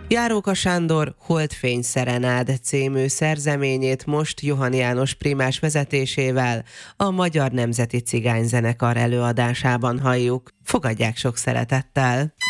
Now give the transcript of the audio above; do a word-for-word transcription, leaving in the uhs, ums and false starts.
Járóka Sándor Holdfény Szerenád című szerzeményét most Johann János primás vezetésével a Magyar Nemzeti Cigányzenekar előadásában halljuk. Fogadják sok szeretettel!